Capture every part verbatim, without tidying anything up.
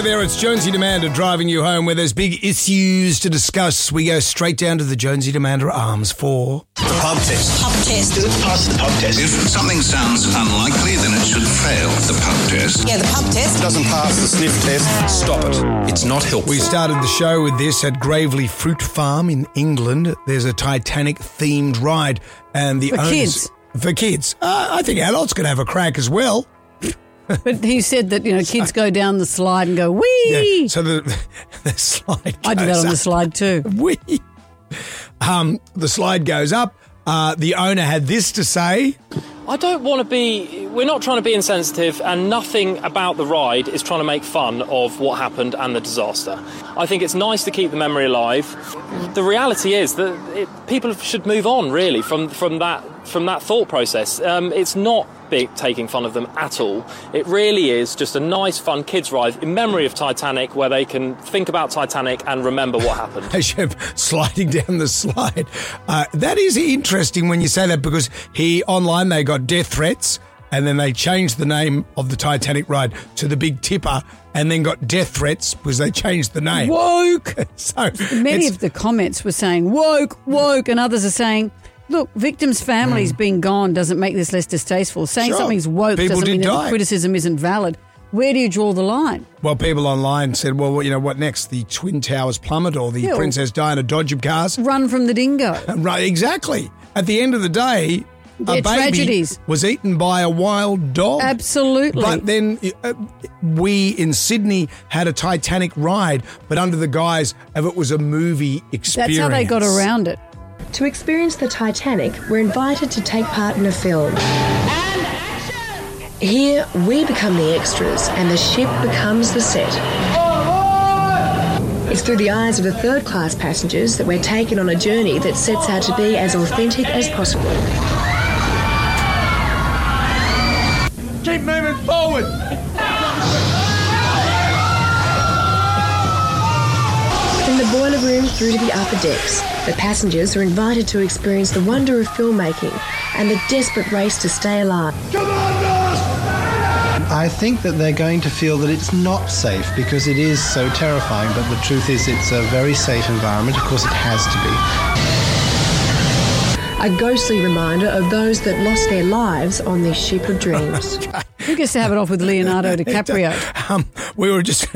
Hi there, it's Jonesy Demander driving you home where there's big issues to discuss. We go straight down to the Jonesy Demander arms for... The pub test. Pub test. Does it pass the pub test? If something sounds unlikely, then it should fail the pub test. Yeah, the pub test. It doesn't pass the sniff test. Stop it. It's not helpful. We started the show with this at Gravely Fruit Farm in England. There's a Titanic-themed ride. and the For owners, kids. For kids. Uh, I think adults could have a crack as well. But he said that, you know, kids go down the slide and go, wee! Yeah, so the, the slide goes I do that on the up. slide too. Wee. Um, the slide goes up. Uh, the owner had this to say. I don't want to be... We're not trying to be insensitive, and nothing about the ride is trying to make fun of what happened and the disaster. I think it's nice to keep the memory alive. The reality is that it, people should move on, really, from, from, that, from that thought process. Um, it's not big taking fun of them at all. It really is just a nice, fun kids' ride in memory of Titanic, where they can think about Titanic and remember what happened. As you're sliding down the slide. Uh, that is interesting when you say that, because he, online, they got death threats, and then they changed the name of the Titanic ride to the Big Tipper, and then got death threats because they changed the name. Woke! So Many it's- of the comments were saying, woke, woke, and others are saying, look, victims' families being gone doesn't make this less distasteful. Saying Sure. something's woke People doesn't did mean that die. the criticism isn't valid. Where do you draw the line? Well, people online said, well, you know, what next? The Twin Towers plummet or the Yeah, or- Princess Diana Dodge of cars? Run from the dingo. Right, exactly. At the end of the day, a They're baby tragedies. was eaten by a wild dog. Absolutely. But then uh, we in Sydney had a Titanic ride, but under the guise of it was a movie experience. That's how they got around it. To experience the Titanic, we're invited to take part in a film. Here, we become the extras and the ship becomes the set. It's through the eyes of the third-class passengers that we're taken on a journey that sets out to be as authentic as possible. Keep moving forward. From the boiler room through to the upper decks, the passengers are invited to experience the wonder of filmmaking and the desperate race to stay alive. Come on, Ross! I think that they're going to feel that it's not safe because it is so terrifying, but the truth is it's a very safe environment. Of course, it has to be. A ghostly reminder of those that lost their lives on this ship of dreams. Who gets to have it off with Leonardo DiCaprio? Um, we were just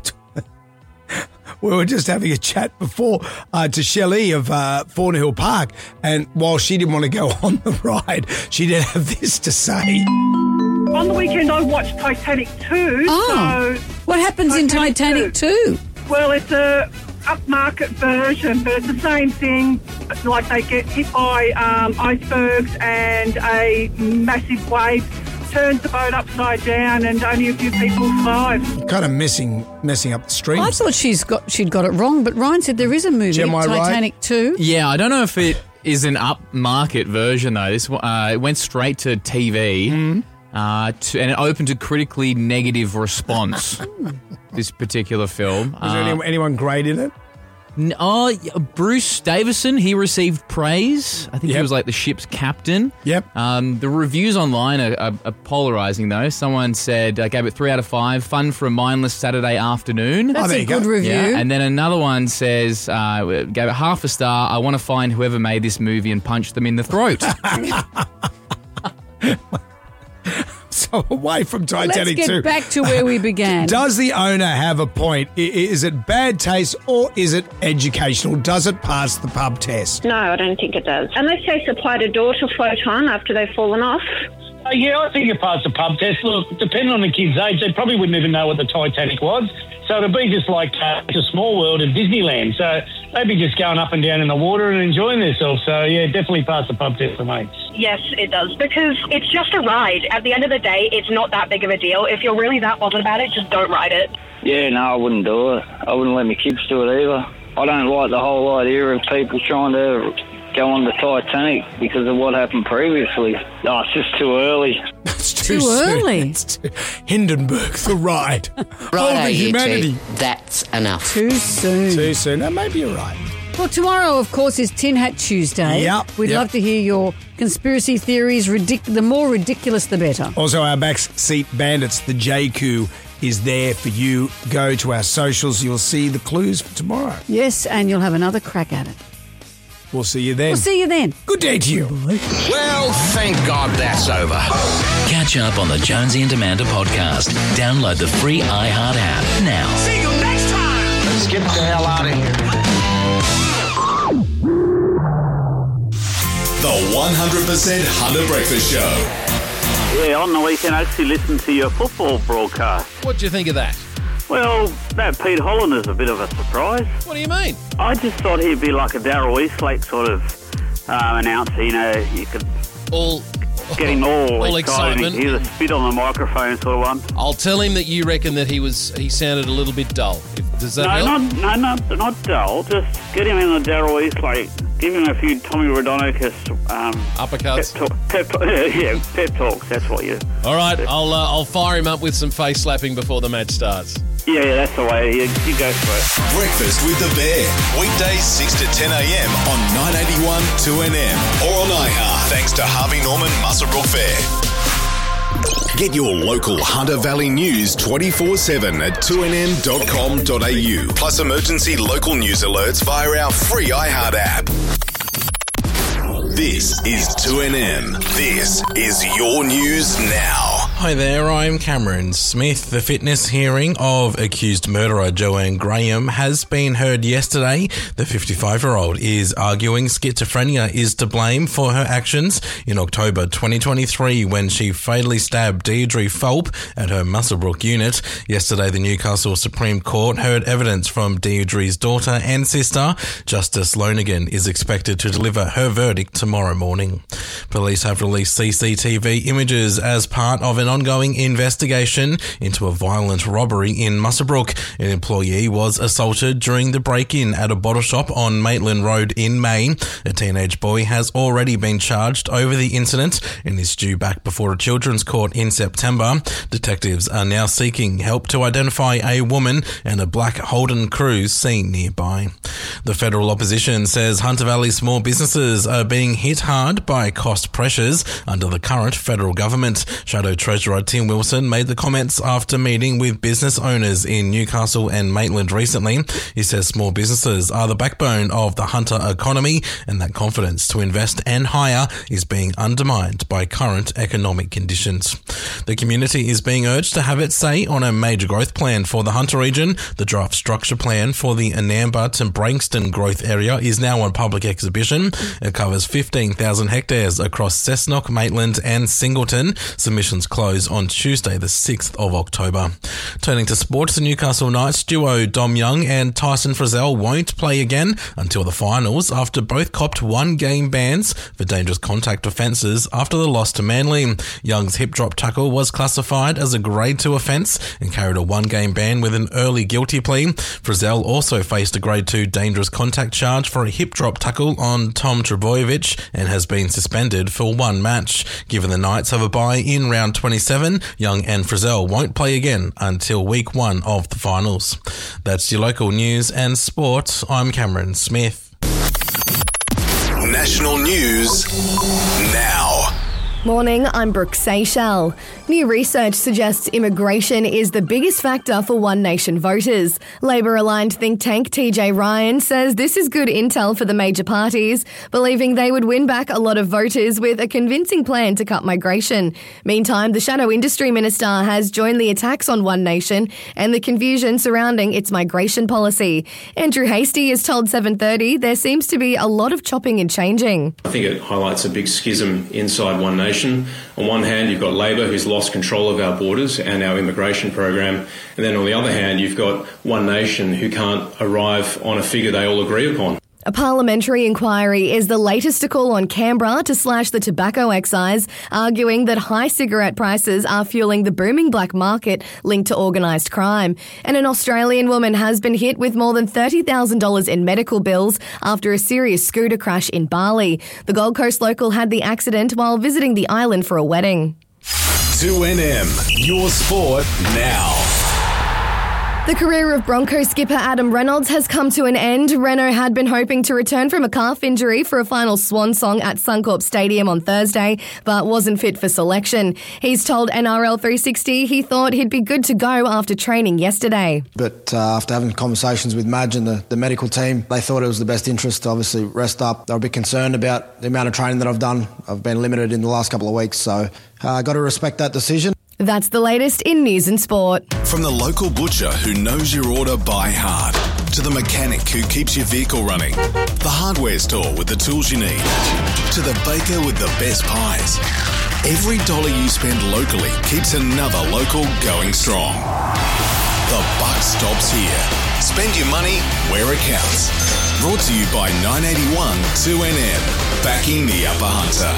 we were just having a chat before uh, to Shelley of uh, Thornhill Park, and while she didn't want to go on the ride, she did have this to say. On the weekend, I watched Titanic two. Oh, so what happens in Titanic two? Well, it's a upmarket version, but it's the same thing. Like they get hit by um, icebergs and a massive wave turns the boat upside down, and only a few people survive. Kind of messing messing up the streams. I thought she's got she'd got it wrong, but Ryan said there is a movie, Am I right? Titanic two. Yeah, I don't know if it is an upmarket version though. This uh, it went straight to T V, Mm-hmm. uh, to, and it opened to critically negative response. This particular film. Was there Uh, anyone, anyone great in it? n- oh, yeah, Bruce Davison, he received praise. I think he Yep. was like the ship's captain. Yep. Um, the reviews online are, are, are polarising though. Someone said, I gave it three out of five. Fun for a mindless Saturday afternoon. That's there a you good go. review. Yeah, and then another one says, uh, gave it half a star. I want to find whoever made this movie and punch them in the throat. So away from Let's Titanic get two. back to where we began. Does the owner have a point? I- Is it bad taste or is it educational? Does it pass the pub test? No, I don't think it does. Unless they supplied a door to float on after they've fallen off. Uh, yeah, I think it passed the pub test. Look, depending on the kid's age, they probably wouldn't even know what the Titanic was. So it'd be just like uh, it's a small world at Disneyland. So they'd be just going up and down in the water and enjoying themselves. So, yeah, definitely passed the pub test for me. Yes, it does, because it's just a ride. At the end of the day, it's not that big of a deal. If you're really that bothered about it, just don't ride it. Yeah, no, I wouldn't do it. I wouldn't let my kids do it either. I don't like the whole idea of people trying to go on the Titanic because of what happened previously. Oh, it's just too early. It's Too soon. early. It's too- Hindenburg, the ride. Right, Over you humanity. two. That's enough. Too soon. Too soon. Now, maybe you're right. Well, tomorrow, of course, is Tin Hat Tuesday. Yep, We'd yep. love to hear your conspiracy theories. Ridic- the more ridiculous, the better. Also, our backseat bandits, the J Q, is there for you. Go to our socials. You'll see the clues for tomorrow. Yes, and you'll have another crack at it. We'll see you then. We'll see you then. Good day to you. Well, thank God that's over. Catch up on the Jonesy and Amanda podcast. Download the free iHeart app now. See you next time. Let's get the hell out of here. The one hundred percent Hunter Breakfast Show. Yeah, on the weekend I actually listened to your football broadcast. What do you think of that? Well, that Pete Holland is a bit of a surprise. What do you mean? I just thought he'd be like a Darryl Eastlake sort of um, announcer, you know, you could all get him all, all excited. excitement. He's a spit on the microphone sort of one. I'll tell him that you reckon that he was he sounded a little bit dull. Does that no, help? not, no, not, not dull. Just get him in the Darryl Eastlake. Give him a few Tommy Raudonikis um, uppercuts. Pep, talk, pep talk, yeah, pep talks. That's what you. All right, I'll uh, I'll fire him up with some face slapping before the match starts. Yeah, yeah, that's the way. You, you go for it. Breakfast with the Bear. Weekdays six to ten a.m. on nine eighty-one two N M or on iHeart. Thanks to Harvey Norman Muswellbrook Fair. Get your local Hunter Valley news twenty-four seven at two n m dot com dot a u. Plus emergency local news alerts via our free iHeart app. This is two N M. This is your news now. Hi there, I'm Cameron Smith. The fitness hearing of accused murderer Joanne Graham has been heard yesterday. The fifty-five-year-old is arguing schizophrenia is to blame for her actions in October twenty twenty-three when she fatally stabbed Deirdre Fulp at her Muswellbrook unit. Yesterday, the Newcastle Supreme Court heard evidence from Deirdre's daughter and sister. Justice Lonergan is expected to deliver her verdict tomorrow morning. Police have released C C T V images as part of an ongoing investigation into a violent robbery in Muswellbrook. An employee was assaulted during the break-in at a bottle shop on Maitland Road in May. A teenage boy has already been charged over the incident and is due back before a children's court in September. Detectives are now seeking help to identify a woman and a black Holden Cruise seen nearby. The federal opposition says Hunter Valley small businesses are being hit hard by cost pressures under the current federal government. Shadow Treasurer Tim Wilson made the comments after meeting with business owners in Newcastle and Maitland recently. He says small businesses are the backbone of the Hunter economy and that confidence to invest and hire is being undermined by current economic conditions. The community is being urged to have its say on a major growth plan for the Hunter region. The draft structure plan for the Anamba to Brankston growth area is now on public exhibition. It covers fifteen thousand hectares across Cessnock, Maitland and Singleton. Submissions close on Tuesday the sixth of October. Turning to sports, the Newcastle Knights duo Dom Young and Tyson Frizzell won't play again until the finals after both copped one-game bans for dangerous contact offences after the loss to Manly. Young's hip drop tackle was classified as a grade two offence and carried a one-game ban with an early guilty plea. Frizzell also faced a grade two dangerous contact charge for a hip drop tackle on Tom Trebojevic and has been suspended for one match. Given the Knights have a bye in round twenty-seven, Young and Frizzell won't play again until week one of the finals. That's your local news and sport. I'm Cameron Smith. National news now. Morning, I'm Brooke Seychelles. New research suggests immigration is the biggest factor for One Nation voters. Labor-aligned think tank T J Ryan says this is good intel for the major parties, believing they would win back a lot of voters with a convincing plan to cut migration. Meantime, the Shadow Industry Minister has joined the attacks on One Nation and the confusion surrounding its migration policy. Andrew Hastie has told seven thirty there seems to be a lot of chopping and changing. I think it highlights a big schism inside One Nation. On one hand, you've got Labor, who's lost control of our borders and our immigration program. And then on the other hand, you've got One Nation, who can't arrive on a figure they all agree upon. A parliamentary inquiry is the latest to call on Canberra to slash the tobacco excise, arguing that high cigarette prices are fueling the booming black market linked to organised crime. And an Australian woman has been hit with more than thirty thousand dollars in medical bills after a serious scooter crash in Bali. The Gold Coast local had the accident while visiting the island for a wedding. two N M, your sport now. The career of Broncos skipper Adam Reynolds has come to an end. Renault had been hoping to return from a calf injury for a final swan song at Suncorp Stadium on Thursday, but wasn't fit for selection. He's told N R L three sixty he thought he'd be good to go after training yesterday. But uh, after having conversations with Madge and the, the medical team, they thought it was the best interest to obviously rest up. They were a bit concerned about the amount of training that I've done. I've been limited in the last couple of weeks, so I uh, got to respect that decision. That's the latest in news and sport. From the local butcher who knows your order by heart, to the mechanic who keeps your vehicle running, the hardware store with the tools you need, to the baker with the best pies. Every dollar you spend locally keeps another local going strong. The buck stops here. Spend your money where it counts. Brought to you by nine eighty-one two N M, backing the Upper Hunter.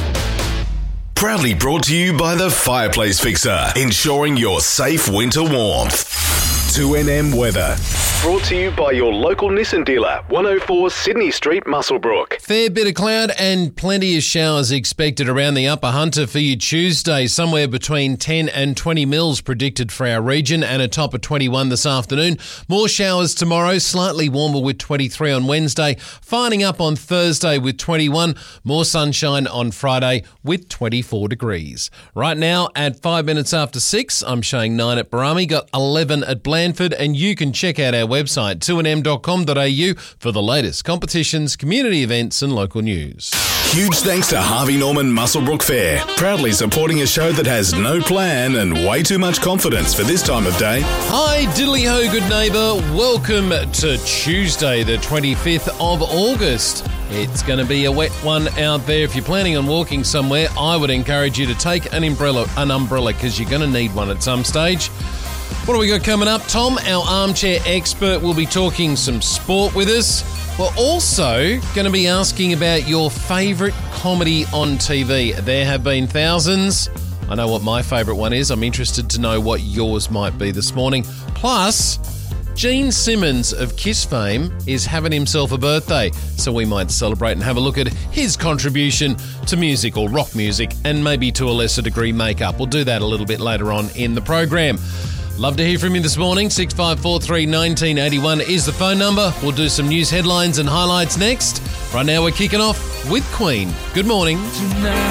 Proudly brought to you by the Fireplace Fixer, ensuring your safe winter warmth. two N M weather. Brought to you by your local Nissan dealer, one oh four Sydney Street, Muswellbrook. Fair bit of cloud and plenty of showers expected around the Upper Hunter for you Tuesday. Somewhere between ten and twenty mils predicted for our region and a top of twenty-one this afternoon. More showers tomorrow, slightly warmer with twenty-three on Wednesday. Fining up on Thursday with twenty-one. More sunshine on Friday with twenty-four degrees. Right now at five minutes after six, I'm showing nine at Barami, got eleven at Blandford, and you can check out our website two n m dot com dot a u for the latest competitions, community events and local news. Huge thanks to Harvey Norman Muswellbrook Fair, proudly supporting a show that has no plan and way too much confidence for this time of day. Hi, diddly ho, good neighbour. Welcome to Tuesday, the twenty-fifth of August. It's going to be a wet one out there. If you're planning on walking somewhere, I would encourage you to take an umbrella, an umbrella, because you're going to need one at some stage. What do we got coming up? Tom, our armchair expert, will be talking some sport with us. We're also going to be asking about your favourite comedy on T V. There have been thousands. I know what my favourite one is. I'm interested to know what yours might be this morning. Plus, Gene Simmons of Kiss fame is having himself a birthday, so we might celebrate and have a look at his contribution to music or rock music and maybe to a lesser degree makeup. We'll do that a little bit later on in the program. Love to hear from you this morning. six five four three, one nine eight one is the phone number. We'll do some news headlines and highlights next. Right now we're kicking off with Queen. Good morning.